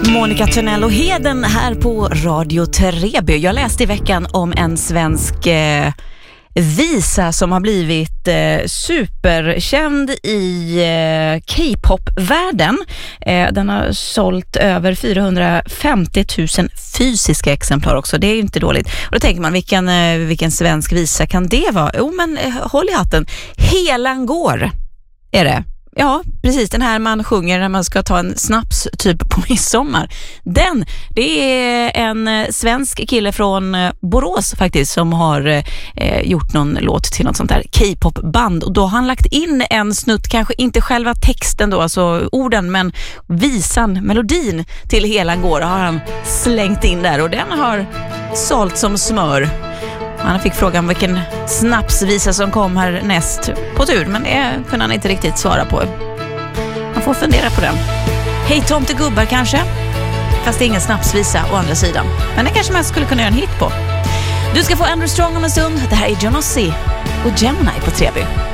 Monica Törnell och Heden här på Radio Treby. Jag läste i veckan om en svensk visa som har blivit superkänd i K-pop-världen. Den har sålt över 450 000 fysiska exemplar också. Det är ju inte dåligt. Och då tänker man, vilken svensk visa kan det vara? Jo, men håll i hatten. Helan går är det. Ja, precis. Den här man sjunger när man ska ta en snaps typ på midsommar. Det är en svensk kille från Borås faktiskt som har gjort någon låt till något sånt där K-pop-band. Och då har han lagt in en snutt, kanske inte själva texten då, alltså orden, men visan, melodin till Helan går har han slängt in där. Och den har sålt som smör. Han fick frågan vilken snapsvisa som kom här näst på tur, men det kunde han inte riktigt svara på. Man får fundera på den. Hej tomtegubbar kanske? Fast det är ingen snapsvisa å andra sidan. Men det kanske man skulle kunna göra en hit på. Du ska få Andrew Strong om en stund. Det här är John Ossie och Gemini på Treby.